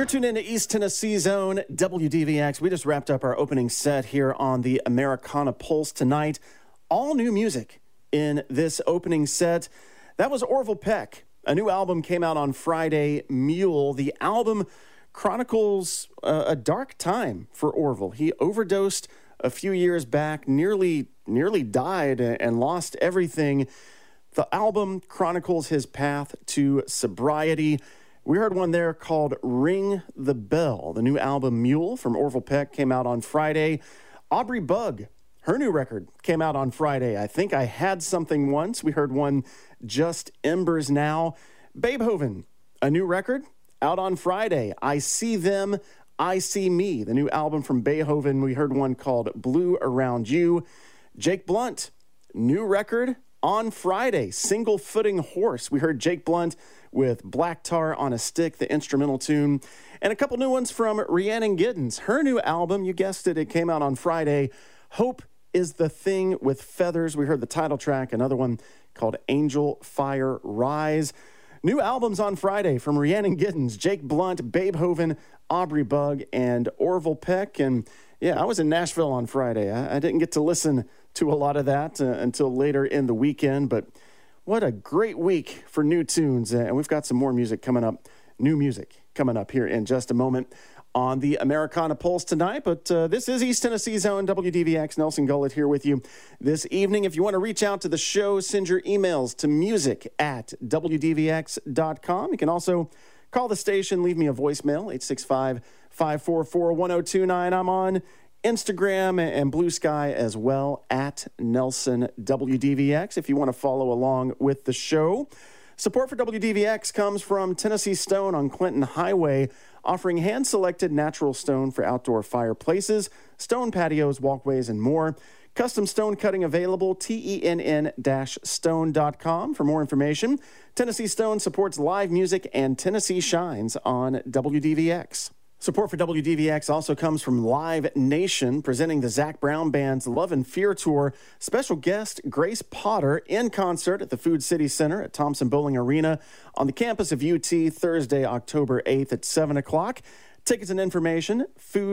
You're tuned into East Tennessee Zone, WDVX. We just wrapped up our opening set here on the Americana Pulse tonight. All new music in this opening set. That was Orville Peck. A new album came out on Friday, Mule. The album chronicles a dark time for Orville. He overdosed a few years back, nearly died and lost everything. The album chronicles his path to sobriety. We heard one there called Ring the Bell. The new album Mule from Orville Peck came out on Friday. Aubrey Bugg, her new record came out on Friday. I Think I Had Something Once. We heard one, Just Embers Now. Beethoven, a new record out on Friday. I See Them, I See Me. The new album from Beethoven. We heard one called Blue Around You. Jake Blunt, new record on Friday, Single Footing Horse. We heard Jake Blunt with Black Tar on a Stick, the instrumental tune. And a couple new ones from Rhiannon Giddens. Her new album, you guessed it, it came out on Friday. Hope is the Thing with Feathers. We heard the title track, another one called Angel Fire Rise. New albums on Friday from Rhiannon Giddens, Jake Blunt, Beethoven, Aubrey Bugg, and Orville Peck. And yeah, I was in Nashville on Friday. I didn't get to listen to a lot of that until later in the weekend, but what a great week for new tunes. And we've got some more music coming up, new music coming up here in just a moment on the Americana Pulse tonight. But this is East Tennessee Zone, WDVX. Nelson Gullett here with you this evening. If you want to reach out to the show, send your emails to music@wdvx.com. You can also call the station, leave me a voicemail, 865-544-1029. I'm on Instagram and Blue Sky as well, at Nelson WDVX, if you want to follow along with the show. Support for WDVX comes from Tennessee Stone on Clinton Highway, offering hand-selected natural stone for outdoor fireplaces, stone patios, walkways, and more. Custom stone cutting available, tenn-stone.com. For more information, Tennessee Stone supports live music and Tennessee Shines on WDVX. Support for WDVX also comes from Live Nation, presenting the Zac Brown Band's Love and Fear Tour. Special guest Grace Potter in concert at the Food City Center at Thompson Bowling Arena on the campus of UT Thursday, October 8th at 7 o'clock. Tickets and information,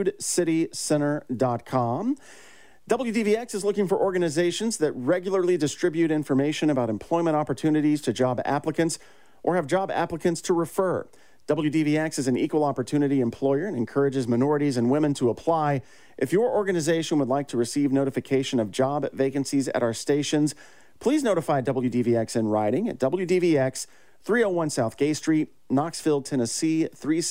foodcitycenter.com. WDVX is looking for organizations that regularly distribute information about employment opportunities to job applicants or have job applicants to refer. WDVX is an equal opportunity employer and encourages minorities and women to apply. If your organization would like to receive notification of job vacancies at our stations, please notify WDVX in writing at WDVX 301 South Gay Street, Knoxville, Tennessee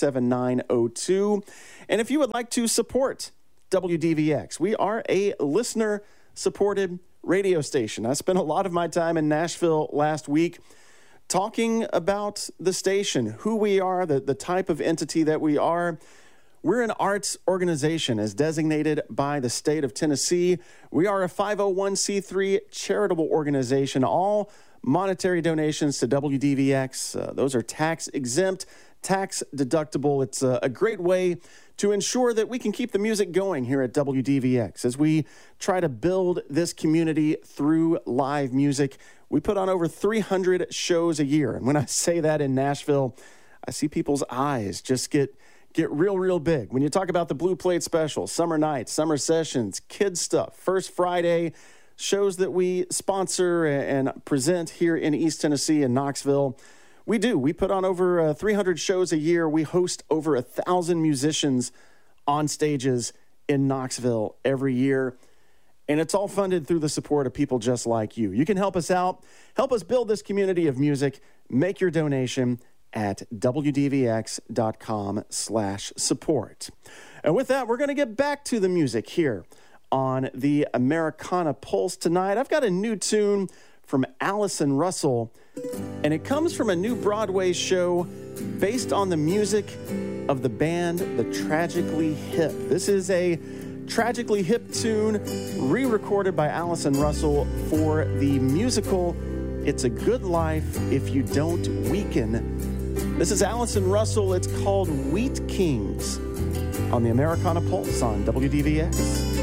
37902. And if you would like to support WDVX, we are a listener-supported radio station. I spent a lot of my time in Nashville last week talking about the station, who we are, the type of entity that we are. We're an arts organization as designated by the state of Tennessee. We are a 501c3 charitable organization. All monetary donations to WDVX, those are tax exempt, tax deductible. It's a great way to ensure that we can keep the music going here at WDVX as we try to build this community through live music. We put on over 300 shows a year. And when I say that in Nashville, I see people's eyes just get real big. When you talk about the Blue Plate Special, Summer Nights, Summer Sessions, Kids Stuff, First Friday, shows that we sponsor and present here in East Tennessee and Knoxville. We do. We put on over 300 shows a year. We host over 1,000 musicians on stages in Knoxville every year. And it's all funded through the support of people just like you. You can help us out, help us build this community of music. Make your donation at wdvx.com/support. And with that, we're going to get back to the music here on the Americana Pulse tonight. I've got a new tune from Allison Russell, and it comes from a new Broadway show based on the music of the band The Tragically Hip. This is a Tragically Hip tune re-recorded by Allison Russell for the musical It's a Good Life If You Don't Weaken. This is Allison Russell. It's called Wheat Kings on the Americana Pulse on WDVX.